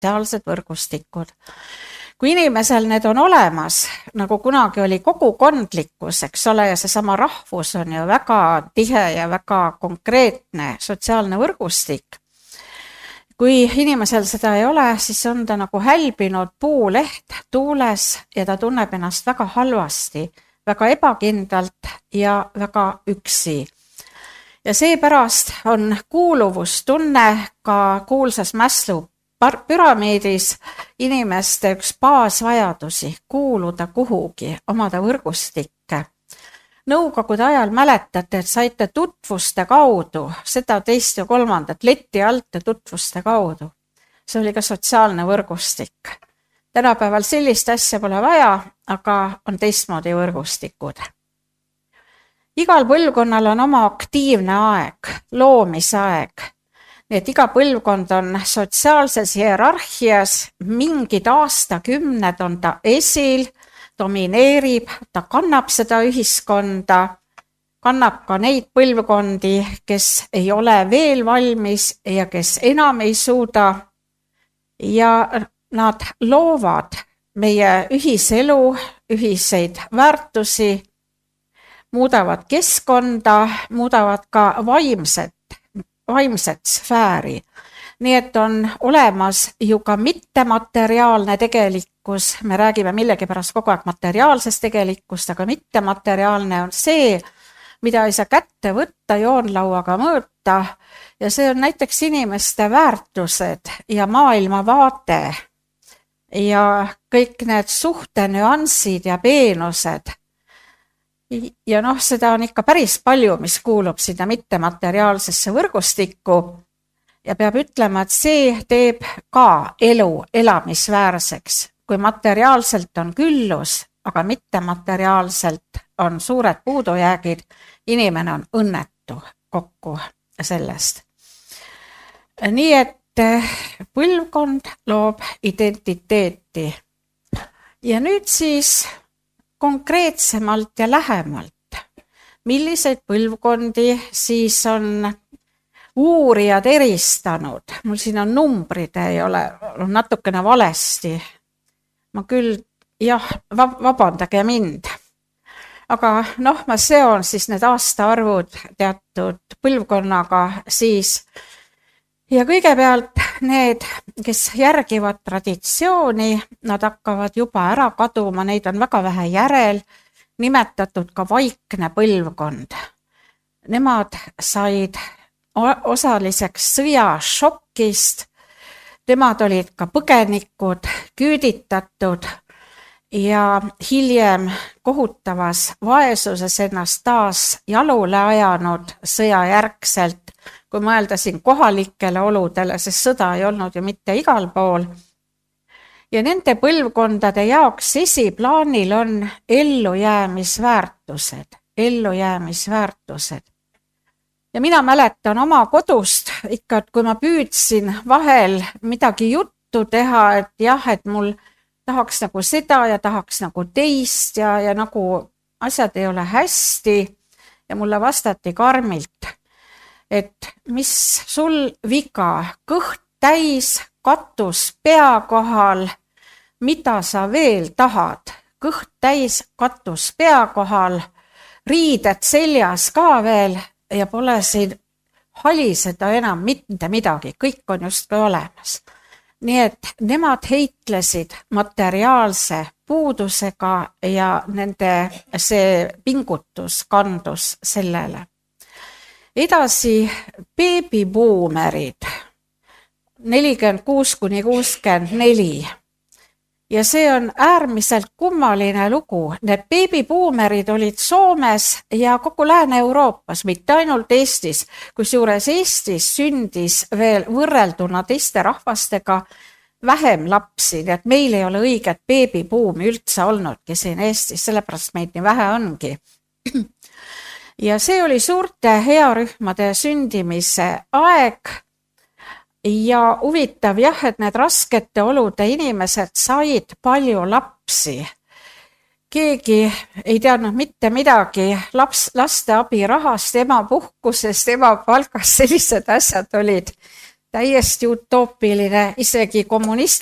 sotsiaalsed võrgustikud. Kui inimesel need on olemas, nagu kunagi oli kogukondlikkus, eks ole, ja seesama rahvus on ju väga tihe ja väga konkreetne sotsiaalne võrgustik. Kui inimesel seda ei ole, siis on ta nagu hälbinud puuleht tuules ja ta tunneb ennast väga halvasti, väga ebakindlalt ja väga üksi. Ja seepärast on kuuluvustunne ka kuulsas Maslow püramiidis inimeste üks baasvajadusi, kuuluda kuhugi, omada võrgustikke. Nõukogude ajal mäletate, et saite tutvuste kaudu, seda teist ja kolmandat, leti alt ja tutvuste kaudu. See oli ka sotsiaalne võrgustik. Tänapäeval sellist asja pole vaja, aga on teistmoodi võrgustikud. Igal põlvkonnal on oma aktiivne aeg, loomisaeg. Nii et iga põlvkond on sotsiaalses hierarhias, mingid aastakümned on ta esil, domineerib, ta kannab seda ühiskonda, kannab ka neid põlvkondi, kes ei ole veel valmis ja kes enam ei suuda. Ja nad loovad meie ühiselu, ühiseid väärtusi, muudavad keskkonda, muudavad ka vaimset sfääri. Nii et on olemas ju ka mittemateriaalne tegelikkus, me räägime millegipärast kogu aeg materiaalsest tegelikkust, aga mittemateriaalne on see, mida ei saa kätte võtta, joonlauaga mõõta, ja see on näiteks inimeste väärtused ja maailmavaate ja kõik need suhtenüansid ja peenused. Ja seda on ikka päris palju, mis kuulub sinna mittemateriaalsesse võrgustikku. Ja peab ütlema, et see teeb ka elu elamisväärseks. Kui materiaalselt on küllus, aga mittemateriaalselt on suured puudujäägid, inimene on õnnetu kokku sellest. Nii et põlvkond loob identiteeti. Ja nüüd siis konkreetsemalt ja lähemalt, milliseid põlvkondi siis on uurijad eristanud. Mul siin on numbrid, ei ole natukene valesti. Ma küll, vabandage mind. Aga ma seon siis need aastaarvud teatud põlvkonnaga siis. Ja kõigepealt need, kes järgivad traditsiooni, nad hakkavad juba ära kaduma, neid on väga vähe järel, nimetatud ka vaikne põlvkond. Nemad said osaliseks sõjašokist, nemad olid ka põgenikud, küüditatud ja hiljem kohutavas vaesuses ennast taas jalule ajanud sõjajärgselt, kui mõelda siin kohalikele oludele, sest sõda ei olnud ju mitte igal pool. Ja nende põlvkondade jaoks esiplaanil on ellujäämisväärtused. Ja mina mäletan oma kodust ikka, et kui ma püüdsin vahel midagi juttu teha, et jah, et mul tahaks nagu seda ja tahaks nagu teist ja nagu asjad ei ole hästi ja mulle vastati karmilt, et mis sul viga, kõht täis, katus pea kohal, mida sa veel tahad, kõht täis, katus pea kohal, riided seljas ka veel, ja pole siin haliseda enam mitte midagi, kõik on justkui olemas. Nii et nemad heitlesid materiaalse puudusega ja nende see pingutus kandus sellele. Edasi beebibuumerid, 46–64. Ja see on äärmiselt kummaline lugu. Need beebibuumerid olid Soomes ja kogu Lääne-Euroopas, mitte ainult Eestis, kusjuures Eestis sündis veel võrrelduna teiste rahvastega vähem lapsi, nii et meil ei ole õiget beebibuumi üldse olnudki siin Eestis, sellepärast meid nii vähe ongi. Ja see oli suurte hearühmade sündimise aeg. Ja huvitav jah, et need raskete olude inimesed said palju lapsi. Keegi ei teadnud mitte midagi laste abirahast, emapuhkusest, emapalkast, sellised asjad olid täiesti utoopiline, isegi kommunist